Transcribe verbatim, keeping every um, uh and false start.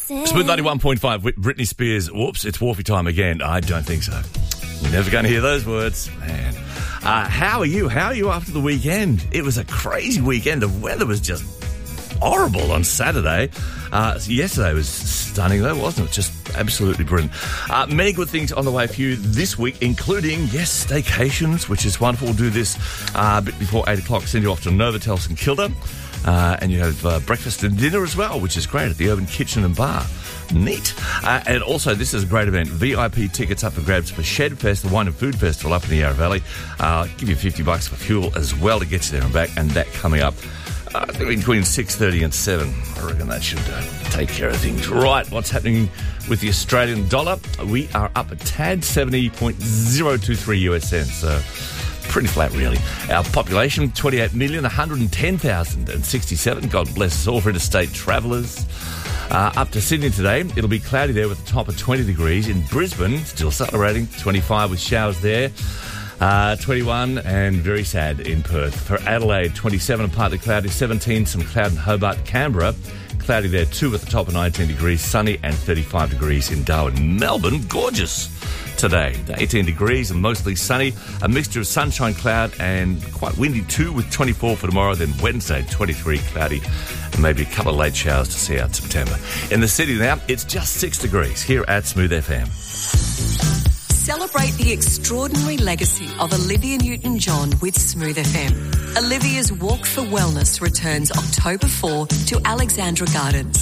Smooth ninety-one point five, Britney Spears. Whoops, it's Wharfie time again. I don't think so. You're never going to hear those words. Man. Uh, how are you? How are you after the weekend? It was a crazy weekend. The weather was just horrible on Saturday. Uh, yesterday was stunning though, wasn't it? Just absolutely brilliant. Uh, many good things on the way for you this week, including, yes, staycations, which is wonderful. We'll do this uh, a bit before eight o'clock. Send you off to Novotel St Kilda. Uh, and you have uh, breakfast and dinner as well, which is great at the Urban Kitchen and Bar. Neat. Uh, and also, this is a great event. V I P tickets up for grabs for Shed Fest, the Wine and Food Festival up in the Yarra Valley. Uh, give you fifty bucks for fuel as well to get you there and back. And that coming up uh, between six thirty and seven. I reckon that should uh, take care of things. Right, what's happening with the Australian dollar? We are up a tad, seventy point zero two three U S cents. So pretty flat, really. Our population, twenty-eight million, one hundred ten thousand sixty-seven. God bless us all for interstate travellers. Uh, up to Sydney today, it'll be cloudy there with a top of twenty degrees. In Brisbane, still celebrating, twenty-five with showers there. Uh, twenty-one and very sad in Perth. For Adelaide, twenty-seven and partly cloudy, seventeen, some cloud in Hobart. Canberra, cloudy there too with a top of nineteen degrees, sunny and thirty-five degrees in Darwin. Melbourne, gorgeous today, eighteen degrees and mostly sunny, a mixture of sunshine, cloud and quite windy too with twenty-four for tomorrow. Then Wednesday, twenty-three, cloudy and maybe a couple of late showers to see out September. In the city now, it's just six degrees here at Smooth F M. Celebrate the extraordinary legacy of Olivia Newton-John with Smooth F M. Olivia's Walk for Wellness returns October fourth to Alexandra Gardens.